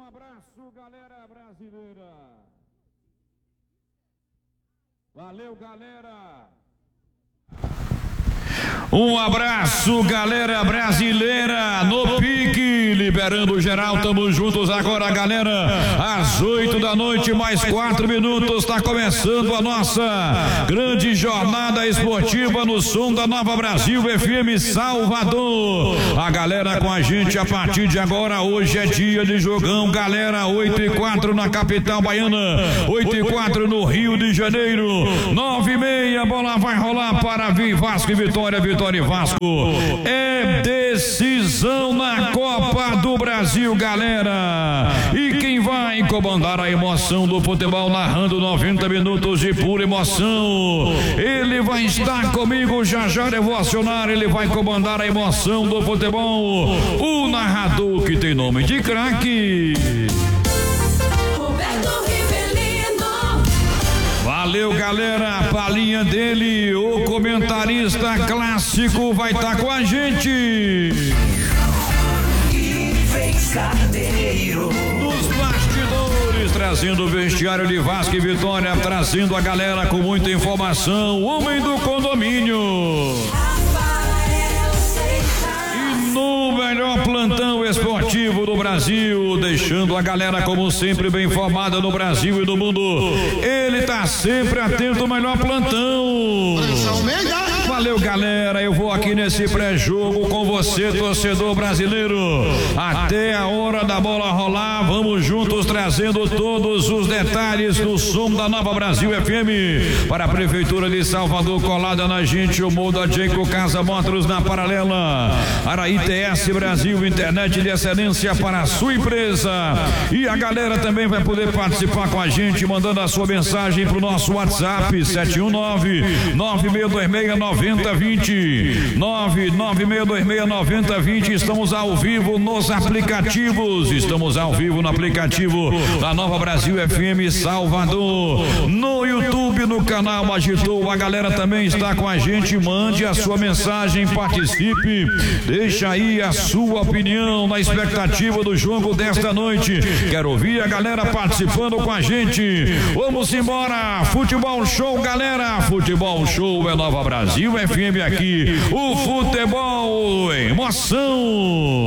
abraço, galera brasileira. Valeu, galera. Um abraço, galera brasileira, no pique, liberando geral, tamo juntos agora, galera, às 8 da noite, mais 4 minutos, tá começando a nossa grande jornada esportiva no som da Nova Brasil FM Salvador. A galera com a gente a partir de agora, hoje é dia de jogão, galera, 8h04 na capital baiana, 8h04 no Rio de Janeiro, 9h30, bola vai rolar para Vasco e Vitória, Vitória e Vasco, é decisão na Copa do Brasil, galera, e quem vai comandar a emoção do futebol, narrando 90 minutos de pura emoção, ele vai estar comigo, já eu vou acionar, ele vai comandar a emoção do futebol, o narrador que tem nome de craque. Valeu, galera, a palhinha dele, o comentarista clássico vai estar com a gente. Nos bastidores, trazendo o vestiário de Vasco e Vitória, trazendo a galera com muita informação, homem do condomínio. No melhor plantão esportivo do Brasil, deixando a galera como sempre bem informada no Brasil e no mundo. Ele tá sempre atento ao melhor plantão. Valeu, galera, eu vou aqui nesse pré-jogo com você, torcedor brasileiro, até a hora da bola rolar. Vamos juntos trazendo todos os detalhes do som da Nova Brasil FM para a Prefeitura de Salvador, colada na gente, o Moda Jacob Casa Motors na paralela, Araí TS Brasil, internet de excelência para a sua empresa. E a galera também vai poder participar com a gente, mandando a sua mensagem para o nosso WhatsApp 719-9626-9020, 99626-9020. Estamos ao vivo nos aplicativos, estamos ao vivo no aplicativo da Nova Brasil FM Salvador, no YouTube, no canal Agitou. A galera também está com a gente, mande a sua mensagem, participe, deixa aí a sua opinião na expectativa do jogo desta noite. Quero ouvir a galera participando com a gente. Vamos embora, futebol show, galera, futebol show é Nova Brasil FM aqui, o futebol em emoção.